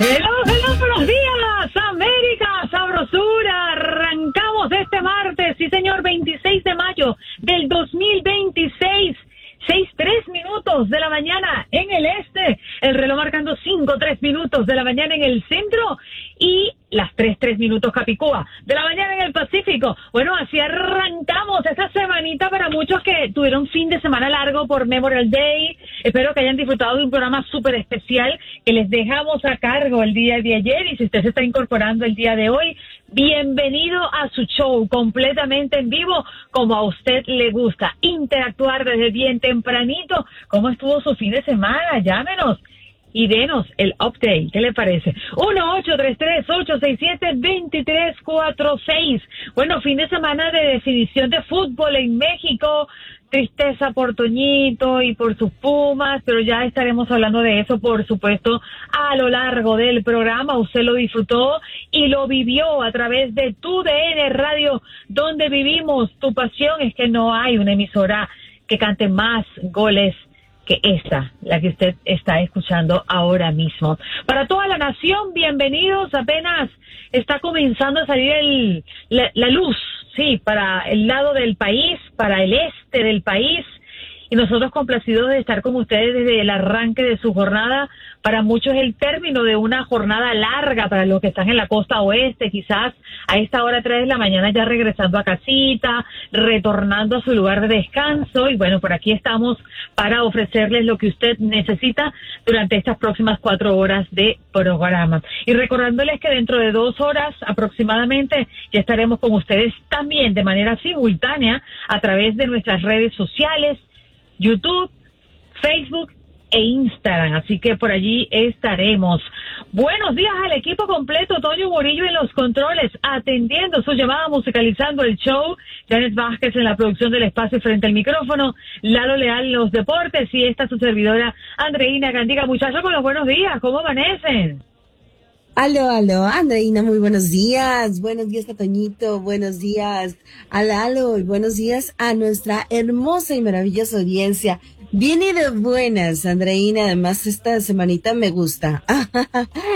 Hello, buenos días, América, sabrosura. Arrancamos este martes, sí señor, 26 de mayo del 2026. 6:03 de la mañana en el este, el reloj marcando 5:03 de la mañana en el centro y las 3:03 Capicúa de la mañana en el Pacífico. Bueno, así arrancamos esta semanita para muchos que tuvieron fin de semana largo por Memorial Day. Espero que hayan disfrutado de un programa súper especial que les dejamos a cargo el día de ayer, y si usted se está incorporando el día de hoy, bienvenido a su show completamente en vivo, como a usted le gusta, interactuar desde bien tempranito. ¿Cómo estuvo su fin de semana? Llámenos y denos el update. ¿Qué le parece? 1-833-867-2346. Bueno, fin de semana de definición de fútbol en México. Tristeza por Toñito y por sus Pumas, pero ya estaremos hablando de eso, por supuesto, a lo largo del programa. Usted lo disfrutó y lo vivió a través de tu DN Radio, donde vivimos. Tu pasión es que no hay una emisora que cante más goles que esta, la que usted está escuchando ahora mismo. Para toda la nación, bienvenidos. Apenas está comenzando a salir la luz, sí, para el lado del país, para el este del país, y nosotros complacidos de estar con ustedes desde el arranque de su jornada. Para muchos el término de una jornada larga, para los que están en la costa oeste, quizás a esta hora 3 de la mañana ya regresando a casita, retornando a su lugar de descanso. Y bueno, por aquí estamos para ofrecerles lo que usted necesita durante estas próximas 4 horas de programa. Y recordándoles que dentro de 2 horas aproximadamente ya estaremos con ustedes también de manera simultánea a través de nuestras redes sociales, YouTube, Facebook e Instagram, así que por allí estaremos. Buenos días al equipo completo. Toño Murillo en los controles, atendiendo su llamada, musicalizando el show. Janet Vázquez en la producción del espacio frente al micrófono. Lalo Leal en los deportes, y esta su servidora Andreina Gandiga. Muchachos, con los buenos días, ¿cómo amanecen? Aló, Andreina, muy buenos días a Toñito, buenos días a Lalo y buenos días a nuestra hermosa y maravillosa audiencia. Viene de buenas, Andreina, además esta semanita me gusta.